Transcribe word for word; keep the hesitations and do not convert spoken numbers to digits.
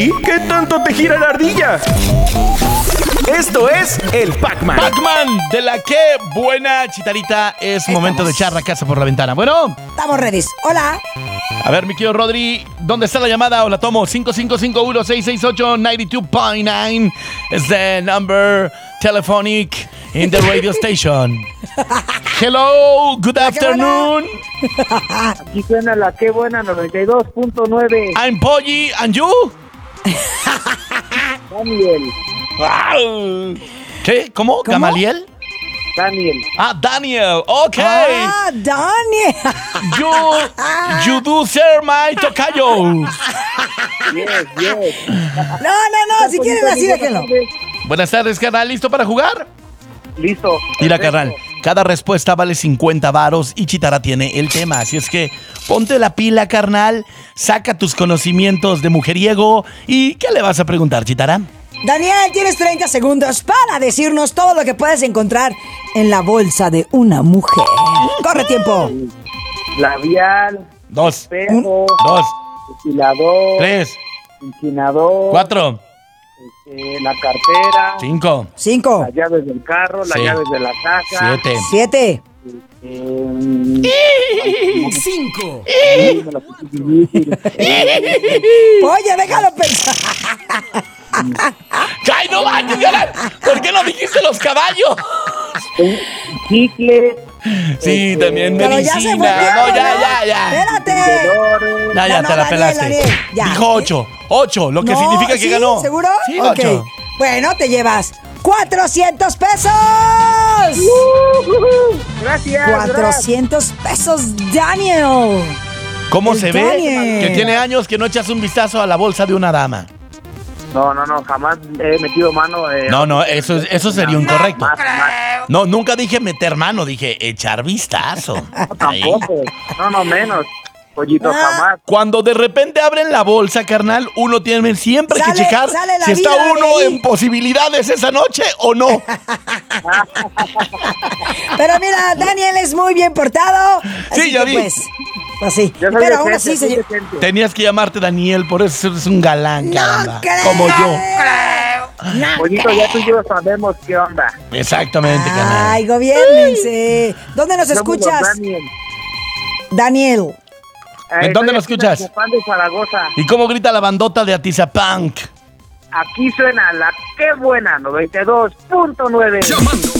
¿Y qué tanto te gira la ardilla? Esto es el Pac-Man. Pac-Man, de la que buena chitarita. Es momento de echar la casa por la ventana. Bueno, estamos ready. Hola. A ver, mi querido Rodri, ¿dónde está la llamada? O la tomo. cinco cinco cinco uno seis seis ocho nueve dos punto nueve is the number telephonic in the radio station. Hello, good afternoon. Aquí suena la que buena noventa y dos punto nueve. I'm Polly, and you? Daniel. Wow. ¿Qué? ¿Cómo? ¿Cómo? ¿Gamaliel? Daniel. Ah, Daniel. Ok. Ah, Daniel. You, you do ser my tocayo. Yes, yes. No, no, no, si quieren así déjenlo. Buenas tardes, carnal. ¿Listo para jugar? Listo. Mira, Perfecto. carnal, cada respuesta vale cincuenta varos y Chitara tiene el tema. Así es que ponte la pila, carnal, saca tus conocimientos de mujeriego. ¿Y qué le vas a preguntar, Chitara? Daniel, tienes treinta segundos para decirnos todo lo que puedes encontrar en la bolsa de una mujer. Corre tiempo. Labial. Dos, Espejo. dos, Ventilador. tres, Inclinador. cuatro, eh, la cartera. cinco, Cinco. Las llaves del carro. Las Sí. llaves de la casa. siete. Siete. Eh, Cinco. me la puse difícil. Oye, déjalo pensar. ¡Ay, no manches, carnal! ¿Por qué no dijiste los caballos? Chicle. Sí, también Pero medicina. ya se fue. No, ya, ya, ya. Espérate. Vendedores. Ya, ya, No, te no, la Daniel, pelaste. Daniel, ya. Dijo ocho. Ocho, lo que No, significa que ¿sí? ganó. ¿Seguro? Sí, Ok. ocho. Bueno, te llevas cuatrocientos pesos. Gracias. cuatrocientos pesos, Daniel. ¿Cómo El se ve? Daniel. Que tiene años que no echas un vistazo a la bolsa de una dama. No, no, no, jamás he metido mano. Eh, No, no, eso, es- eso sería incorrecto. Más, más. No, nunca dije meter mano, dije echar vistazo. Ahí. Tampoco. No, no, menos. Pollito, Ah. jamás. Cuando de repente abren la bolsa, carnal, uno tiene siempre Sale- que checar sale la si está vida de uno ahí. en posibilidades esa noche o no. Pero mira, Daniel es muy bien portado. Así Sí, ya que vi. pues, pues sí. Ya soy Pero aún decente, así, soy señor. decente. Tenías que llamarte Daniel, por eso eres un galán, caramba. creo. Como yo. Pollito, ya tú y yo sabemos qué onda. Exactamente, carnal. Ay, gobiernense. ¿Dónde nos Somos escuchas? los Daniel. Daniel. Eh, ¿En dónde estoy nos aquí en escuchas? Atizapán de Zaragoza. ¿Y cómo grita la bandota de Atizapunk? Aquí suena la que buena noventa y dos punto nueve. Llamando